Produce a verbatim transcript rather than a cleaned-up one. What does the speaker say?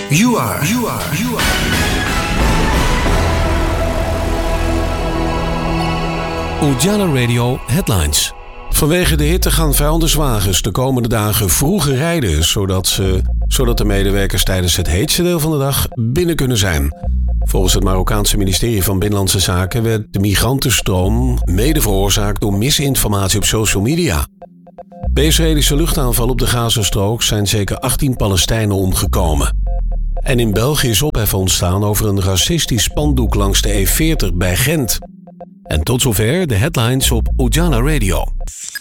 You are. You are. You are. Ujala Radio Headlines. Vanwege de hitte gaan vuilniswagens de komende dagen vroeger rijden, zodat, ze, zodat de medewerkers tijdens het heetste deel van de dag binnen kunnen zijn. Volgens het Marokkaanse ministerie van Binnenlandse Zaken werd de migrantenstroom mede veroorzaakt door misinformatie op social media. Bij Israëlische luchtaanval op de Gazastrook zijn zeker achttien Palestijnen omgekomen. En in België is ophef ontstaan over een racistisch spandoek langs de E veertig bij Gent. En tot zover de headlines op Ujala Radio.